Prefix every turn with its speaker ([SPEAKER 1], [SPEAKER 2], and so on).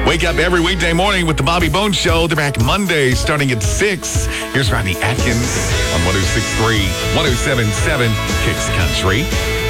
[SPEAKER 1] Wake up every weekday morning with the Bobby Bones Show. They're back Monday starting at 6. Here's Rodney Atkins on 106.3, 107.7 Kicks Country.